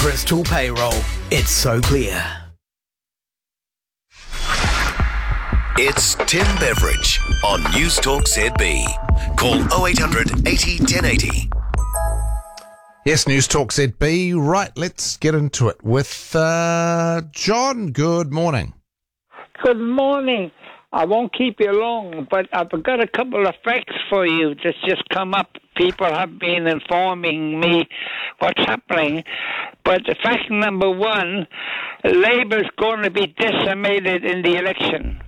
Bristol Payroll. It's so clear. It's Tim Beveridge on News Talk ZB. Call 0800 80 1080. Yes, News Talk ZB. Right, let's get into it with John. Good morning. Good morning. I won't keep you long, but I've got a couple of facts for you that's just come up. People have been informing me what's happening. But fact number one, Labour's going to be decimated in the election.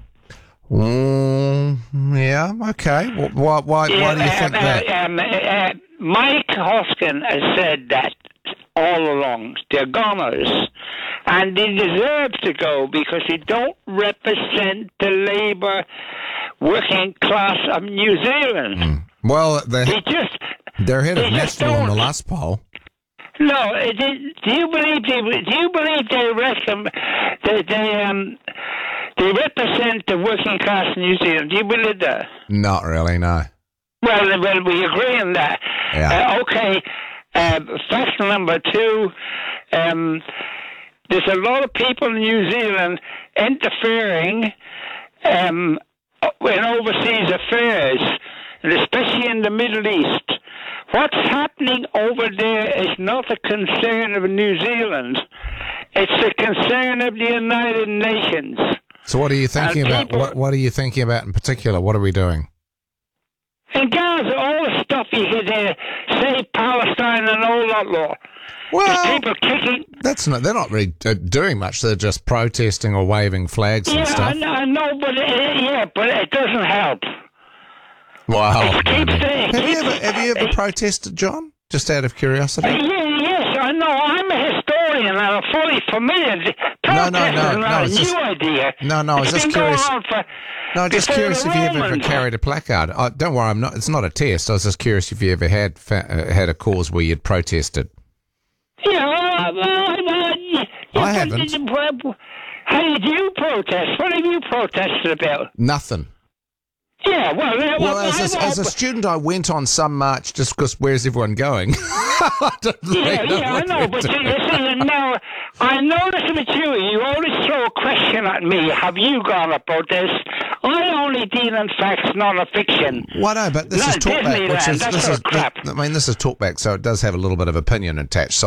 Yeah, okay. Why do you think that? Mike Hoskin has said that all along. They're goners. And he deserves to go because he don't represent the Labour working class of New Zealand. Well, they're ahead of National in the last poll. No, do you believe they reckon that they represent the working class in New Zealand? Do you believe that? Not really, no. Well, we agree on that. Yeah. Okay. Fact number two. There's a lot of people in New Zealand interfering in overseas affairs, and especially in the Middle East. What's happening over there is not a concern of New Zealand. It's a concern of the United Nations. So what are you thinking about? What are you thinking about in particular? What are we doing? In Gaza, all the stuff you hear there, say Palestine and all that law. Well, people kicking. They're not really doing much. They're just protesting or waving flags and stuff. Yeah, I know, but it doesn't help. Wow. Have you ever protested, John? Just out of curiosity. Yes, I know. I'm a historian and I'm fully familiar. No. New idea. No, I was just curious. No, just curious if you ever carried a placard. Don't worry, it's not a test. I was just curious if you ever had a cause where you'd protested. Yeah, I haven't. How did you protest? What have you protested about? Nothing. Yeah, well, as a student, I went on some march just because where's everyone going? I know, but now I notice with you always throw a question at me. Have you gone a protest? I only deal in facts, not a fiction. Well, no, but this is talkback, this is crap. I mean, this is talkback, so it does have a little bit of opinion attached. So